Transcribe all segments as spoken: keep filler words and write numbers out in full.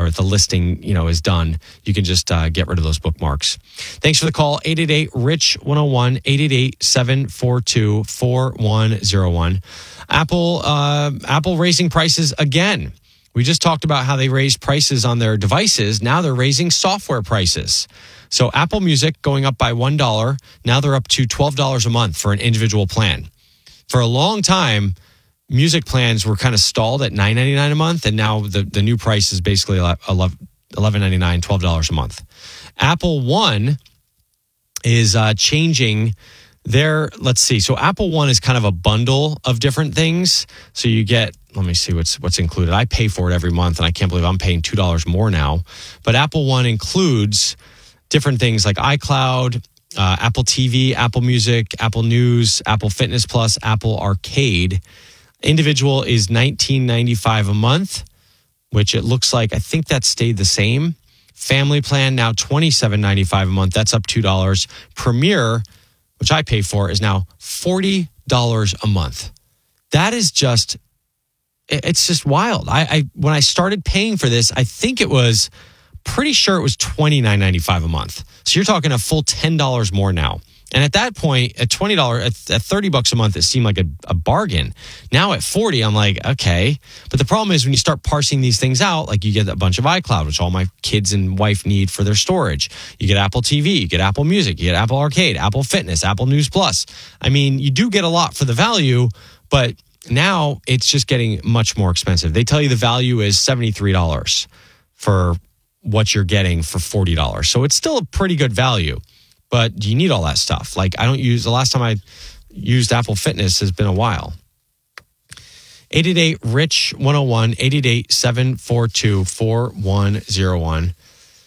or the listing, you know, is done, you can just uh, get rid of those bookmarks. Thanks for the call. eight eight eight, R I C H, one oh one, eight eight eight, seven four two, four one oh one. Apple, uh, Apple raising prices again. We just talked about how they raised prices on their devices. Now they're raising software prices. So Apple Music going up by one dollar. Now they're up to twelve dollars a month for an individual plan. For a long time, music plans were kind of stalled at nine ninety-nine a month, and now the, the new price is basically eleven ninety-nine, twelve dollars a month. Apple One is uh, changing their, let's see, so Apple One is kind of a bundle of different things. So you get, let me see what's what's included. I pay for it every month, and I can't believe I'm paying two dollars more now. But Apple One includes different things like iCloud, uh, Apple T V, Apple Music, Apple News, Apple Fitness Plus, Apple Arcade. Individual is nineteen ninety-five a month, which it looks like, I think that stayed the same. Family plan now twenty-seven ninety-five a month. That's up two dollars. Premier, which I pay for, is now forty dollars a month. That is just, it's just wild. I, I when I started paying for this, I think it was pretty sure it was twenty-nine ninety-five a month. So you're talking a full ten dollars more now. And at that point, at twenty dollars, at, at thirty bucks a month, it seemed like a, a bargain. Now at forty, I'm like, okay. But the problem is when you start parsing these things out, like you get a bunch of iCloud, which all my kids and wife need for their storage. You get Apple T V, you get Apple Music, you get Apple Arcade, Apple Fitness, Apple News Plus. I mean, you do get a lot for the value, but now it's just getting much more expensive. They tell you the value is seventy-three dollars for what you're getting for forty dollars. So it's still a pretty good value. But do you need all that stuff? Like, I don't use, the last time I used Apple Fitness has been a while. eight eight eight, R I C H, one oh one, eight eight eight, seven four two, four one oh one.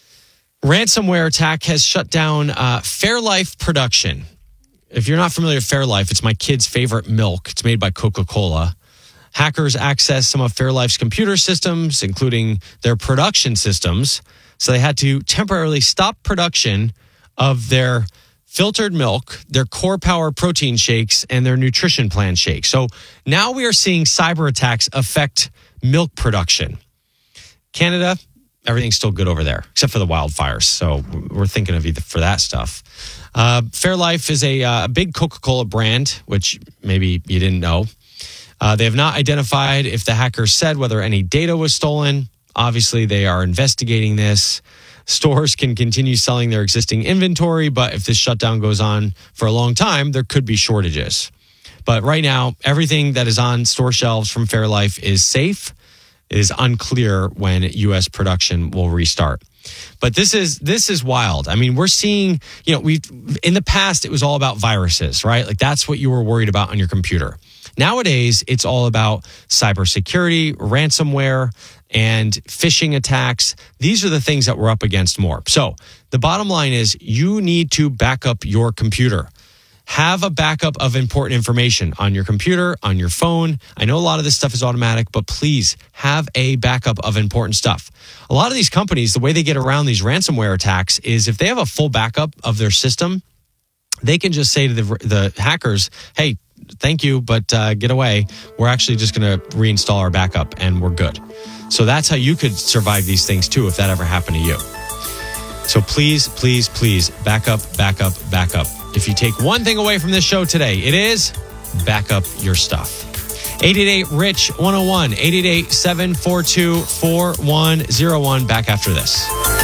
Ransomware attack has shut down uh, Fairlife production. If you're not familiar with Fairlife, it's my kid's favorite milk. It's made by Coca-Cola. Hackers accessed some of Fairlife's computer systems, including their production systems. So they had to temporarily stop production of their filtered milk, their Core Power protein shakes, and their nutrition plan shakes. So now we are seeing cyber attacks affect milk production. Canada, everything's still good over there, except for the wildfires. So we're thinking of either for that stuff. Uh, Fairlife is a, uh, a big Coca-Cola brand, which maybe you didn't know. Uh, they have not identified if the hackers said whether any data was stolen. Obviously, they are investigating this. Stores can continue selling their existing inventory, but if this shutdown goes on for a long time, there could be shortages. But right now, everything that is on store shelves from Fairlife is safe. It is unclear when U S production will restart. But this is this is wild. I mean, we're seeing, you know, we've in the past it was all about viruses, right? Like that's what you were worried about on your computer. Nowadays, it's all about cybersecurity, ransomware, and phishing attacks. These are the things that we're up against more. So the bottom line is you need to back up your computer. Have a backup of important information on your computer, on your phone. I know a lot of this stuff is automatic, but please have a backup of important stuff. A lot of these companies, the way they get around these ransomware attacks is if they have a full backup of their system, they can just say to the, the hackers, hey, thank you, but uh, get away. We're actually just going to reinstall our backup and we're good. So that's how you could survive these things too if that ever happened to you. So please, please, please back up, back up, back up. If you take one thing away from this show today, it is back up your stuff. eight eight eight, R I C H, one oh one, eight eight eight, seven four two, four one oh one. Back after this.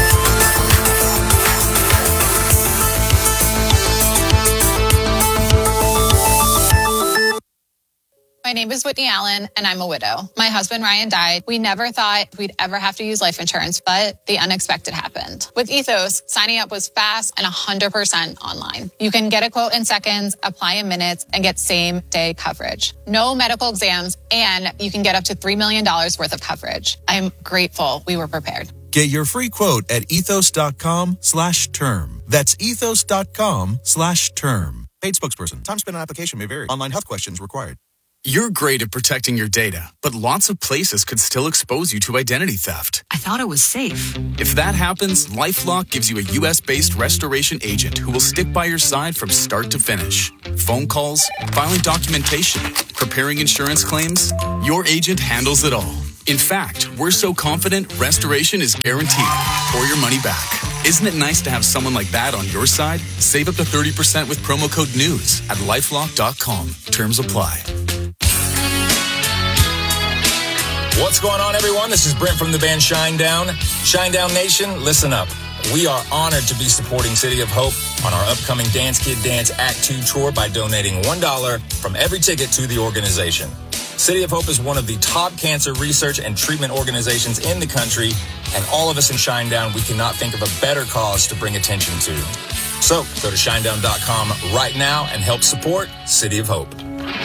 My name is Whitney Allen, and I'm a widow. My husband, Ryan, died. We never thought we'd ever have to use life insurance, but the unexpected happened. With Ethos, signing up was fast and one hundred percent online. You can get a quote in seconds, apply in minutes, and get same-day coverage. No medical exams, and you can get up to three million dollars worth of coverage. I'm grateful we were prepared. Get your free quote at ethos.com slash term. That's ethos.com slash term. Paid spokesperson. Time spent on application may vary. Online health questions required. You're great at protecting your data, but lots of places could still expose you to identity theft. I thought it was safe. If that happens, LifeLock gives you a U S-based restoration agent who will stick by your side from start to finish. Phone calls, filing documentation, preparing insurance claims, your agent handles it all. In fact, we're so confident restoration is guaranteed or your money back. Isn't it nice to have someone like that on your side? Save up to thirty percent with promo code NEWS at lifelock dot com. Terms apply. What's going on, everyone? This is Brent from the band Shinedown. Shinedown Nation, listen up. We are honored to be supporting City of Hope on our upcoming Dance Kid Dance Act two tour by donating one dollar from every ticket to the organization. City of Hope is one of the top cancer research and treatment organizations in the country, and all of us in Shinedown, we cannot think of a better cause to bring attention to. So go to shinedown dot com right now and help support City of Hope.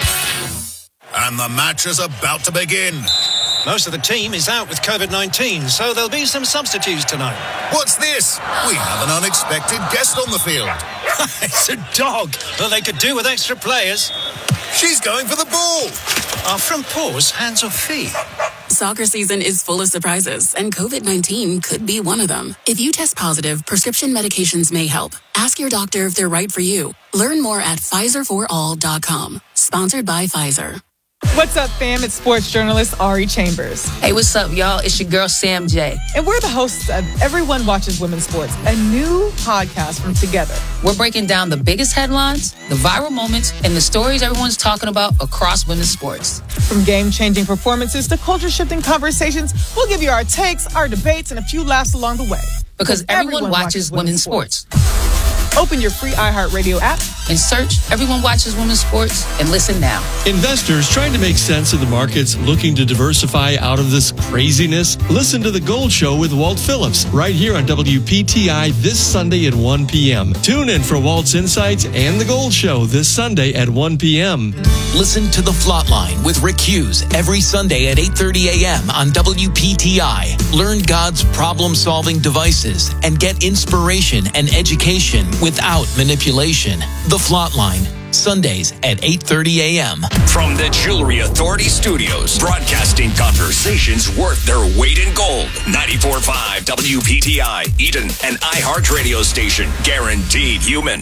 And the match is about to begin. Most of the team is out with covid nineteen, so there'll be some substitutes tonight. What's this? We have an unexpected guest on the field. It's a dog. Well, they could do with extra players. She's going for the ball. Are front paws hands or feet? Soccer season is full of surprises, and covid nineteen could be one of them. If you test positive, prescription medications may help. Ask your doctor if they're right for you. Learn more at Pfizer for all dot com. Sponsored by Pfizer. What's up, fam? It's sports journalist Ari Chambers. Hey, what's up, y'all? It's your girl, Sam J. And we're the hosts of Everyone Watches Women's Sports, a new podcast from Together. We're breaking down the biggest headlines, the viral moments, and the stories everyone's talking about across women's sports. From game-changing performances to culture-shifting conversations, we'll give you our takes, our debates, and a few laughs along the way. Because, because everyone, everyone watches, watches women's sports. sports. Open your free iHeartRadio app and search Everyone Watches Women's Sports and listen now. Investors trying to make sense of the markets, looking to diversify out of this craziness? Listen to The Gold Show with Walt Phillips right here on W P T I this Sunday at one p.m. Tune in for Walt's Insights and The Gold Show this Sunday at one p.m. Listen to The Flatline with Rick Hughes every Sunday at eight thirty a.m. on W P T I. Learn God's problem-solving devices and get inspiration and education without manipulation. The Flatline, Sundays at eight thirty a.m. From the Jewelry Authority Studios, broadcasting conversations worth their weight in gold. ninety-four point five W P T I, Eden, an iHeart radio station, guaranteed human.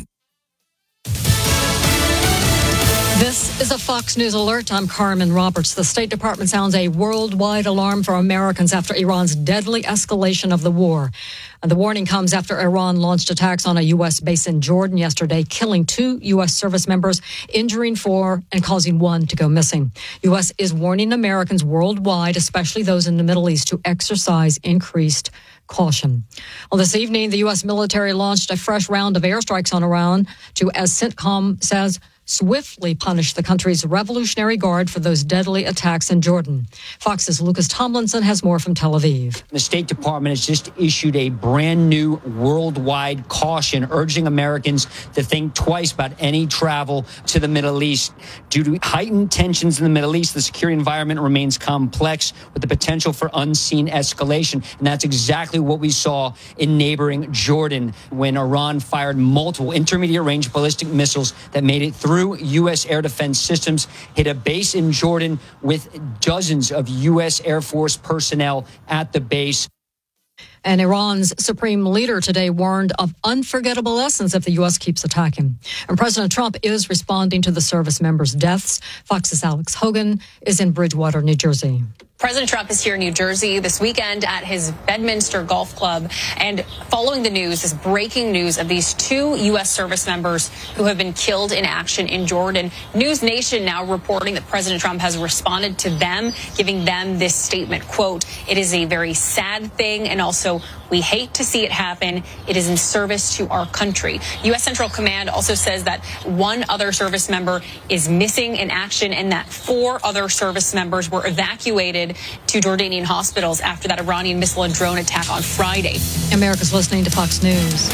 This is a Fox News alert. I'm Carmen Roberts. The State Department sounds a worldwide alarm for Americans after Iran's deadly escalation of the war. And the warning comes after Iran launched attacks on a U S base in Jordan yesterday, killing two U S service members, injuring four, and causing one to go missing. U S is warning Americans worldwide, especially those in the Middle East, to exercise increased caution. Well, this evening, the U S military launched a fresh round of airstrikes on Iran to, as CENTCOM says, swiftly punish the country's Revolutionary Guard for those deadly attacks in Jordan. Fox's Lucas Tomlinson has more from Tel Aviv. The State Department has just issued a brand new worldwide caution urging Americans to think twice about any travel to the Middle East. Due to heightened tensions in the Middle East, the security environment remains complex with the potential for unseen escalation. And that's exactly what we saw in neighboring Jordan when Iran fired multiple intermediate range ballistic missiles that made it through U S air defense systems, hit a base in Jordan with dozens of U S Air Force personnel at the base. And Iran's supreme leader today warned of unforgettable lessons if the U S keeps attacking. And President Trump is responding to the service members' deaths. Fox's Alex Hogan is in Bridgewater, New Jersey. President Trump is here in New Jersey this weekend at his Bedminster Golf Club. And following the news, this breaking news of these two U S service members who have been killed in action in Jordan. News Nation now reporting that President Trump has responded to them, giving them this statement, quote, "It is a very sad thing, and also we hate to see it happen. It is in service to our country." U S Central Command also says that one other service member is missing in action and that four other service members were evacuated to Jordanian hospitals after that Iranian missile and drone attack on Friday. America's listening to Fox News.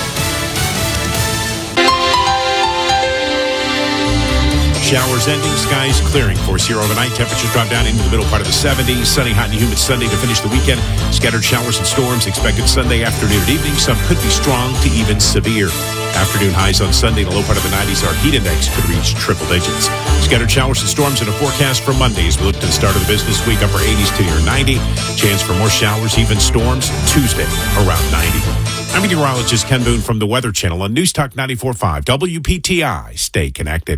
Showers ending, skies clearing. Force here overnight. Temperatures drop down into the middle part of the seventies. Sunny, hot, and humid Sunday to finish the weekend. Scattered showers and storms expected Sunday afternoon and evening. Some could be strong to even severe. Afternoon highs on Sunday. The low part of the nineties. Our heat index could reach triple digits. Scattered showers and storms in a forecast for Monday as we look to the start of the business week. Upper eighties to near ninety. Chance for more showers, even storms. Tuesday around ninety. I'm meteorologist Ken Boone from the Weather Channel on News Talk ninety-four point five W P T I. Stay connected.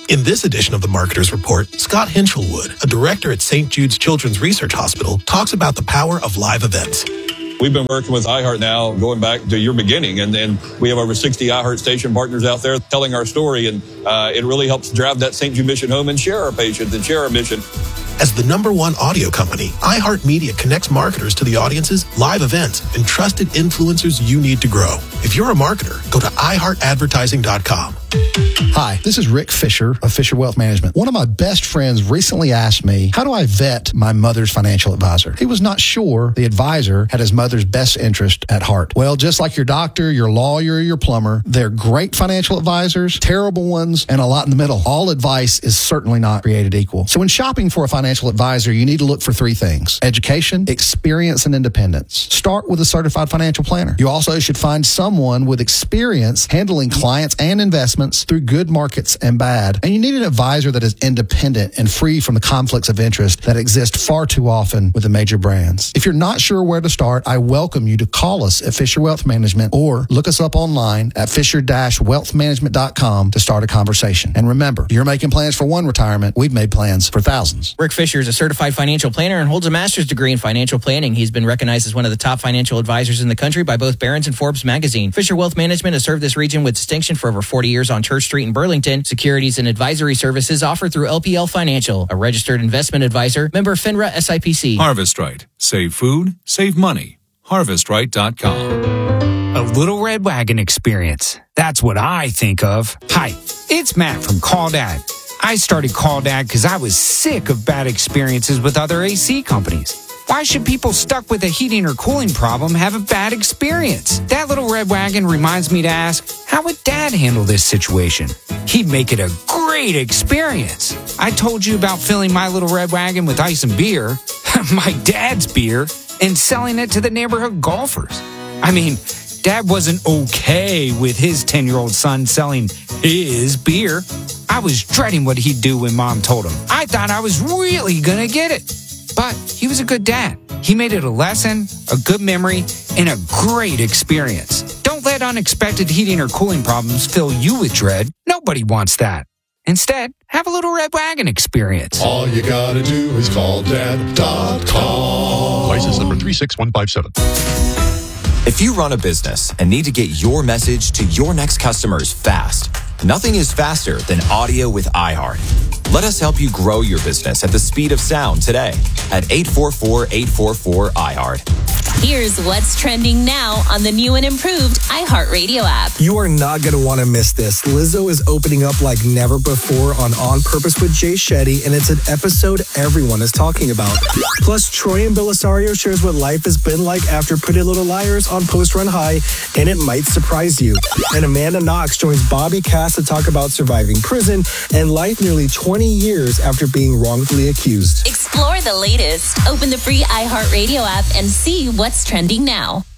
In this edition of the Marketer's Report, Scott Hinchelwood, a director at Saint Jude's Children's Research Hospital, talks about the power of live events. We've been working with iHeart now going back to your beginning, and then we have over sixty iHeart station partners out there telling our story, and uh, it really helps drive that Saint Jude mission home and share our patients and share our mission. As the number one audio company, iHeartMedia connects marketers to the audiences, live events, and trusted influencers you need to grow. If you're a marketer, go to i heart advertising dot com. Hi, this is Rick Fisher of Fisher Wealth Management. One of my best friends recently asked me, how do I vet my mother's financial advisor? He was not sure the advisor had his mother's best interest at heart. Well, just like your doctor, your lawyer, your plumber, they're great financial advisors, terrible ones, and a lot in the middle. All advice is certainly not created equal. So when shopping for a financial advisor, you need to look for three things: education, experience, and independence. Start with a certified financial planner. You also should find someone with experience handling clients and investments through good markets and bad. And you need an advisor that is independent and free from the conflicts of interest that exist far too often with the major brands. If you're not sure where to start, I welcome you to call us at Fisher Wealth Management or look us up online at fisher dash wealth management dot com to start a conversation. And remember, you're making plans for one retirement. We've made plans for thousands. Rick Fisher is a certified financial planner and holds a master's degree in financial planning. He's been recognized as one of the top financial advisors in the country by both Barron's and Forbes magazine. Fisher Wealth Management has served this region with distinction for over forty years on Church Street in Burlington. Securities and advisory services offered through L P L Financial, a registered investment advisor, member FINRA S I P C. Harvest Right. Save food, save money. harvest right dot com. A Little Red Wagon experience. That's what I think of. Hi, it's Matt from Call Dad. I started Call Dad because I was sick of bad experiences with other A C companies. Why should people stuck with a heating or cooling problem have a bad experience? That Little Red Wagon reminds me to ask, how would Dad handle this situation? He'd make it a great experience. I told you about filling my Little Red Wagon with ice and beer, my dad's beer, and selling it to the neighborhood golfers. I mean, Dad wasn't okay with his ten-year-old son selling his beer. I was dreading what he'd do when Mom told him. I thought I was really gonna get it. But he was a good dad. He made it a lesson, a good memory, and a great experience. Don't let unexpected heating or cooling problems fill you with dread. Nobody wants that. Instead, have a Little Red Wagon experience. All you gotta do is call dad dot com. License number three six one five seven. If you run a business and need to get your message to your next customers fast, nothing is faster than audio with iHeart. Let us help you grow your business at the speed of sound today at eight four four, eight four four, iHeart. Here's what's trending now on the new and improved iHeartRadio app. You are not going to want to miss this. Lizzo is opening up like never before on On Purpose with Jay Shetty, and it's an episode everyone is talking about. Plus, Troy and Belisario shares what life has been like after Pretty Little Liars on Post Run High, and it might surprise you. And Amanda Knox joins Bobby Cass to talk about surviving prison and life nearly twenty years after being wrongfully accused. Explore the latest. Open the free iHeartRadio app and see what's trending now.